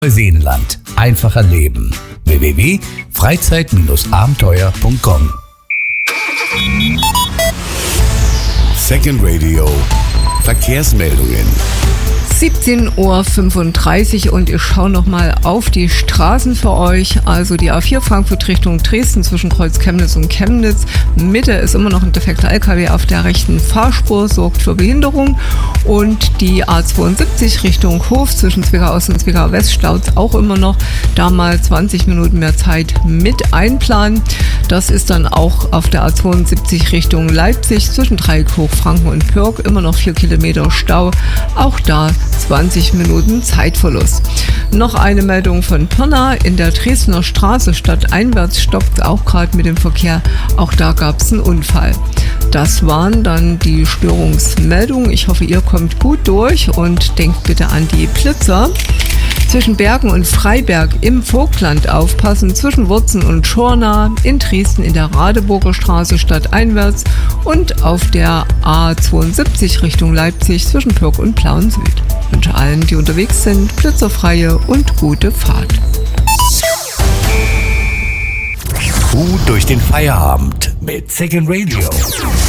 Neuseenland. Einfach erleben. www.freizeit-abenteuer.com. Second Radio. Verkehrsmeldungen. 17:35 Uhr und ich schaue nochmal auf die Straßen für euch. Also die A4 Frankfurt Richtung Dresden zwischen Kreuz Chemnitz und Chemnitz. Mitte ist immer noch ein defekter LKW auf der rechten Fahrspur, sorgt für Behinderung. Und die A72 Richtung Hof zwischen Zwickau Ost und Zwickau West staut auch immer noch. Da mal 20 Minuten mehr Zeit mit einplanen. Das ist dann auch auf der A72 Richtung Leipzig zwischen Dreieck Hochfranken und Pürg. Immer noch 4 Kilometer Stau. Auch da 20 Minuten Zeitverlust. Noch eine Meldung von Pirna. In der Dresdner Straße stadteinwärts stoppt auch gerade mit dem Verkehr. Auch da gab es einen Unfall. Das waren dann die Störungsmeldungen. Ich hoffe, ihr kommt gut durch und denkt bitte an die Blitzer. Zwischen Bergen und Freiberg im Vogtland aufpassen, zwischen Wurzen und Schorna, in Dresden in der Radeburger Straße stadteinwärts und auf der A72 Richtung Leipzig zwischen Pürg und Plauen Süd. Ich wünsche allen, die unterwegs sind, blitzerfreie und gute Fahrt. Gut durch den Feierabend mit Second Radio.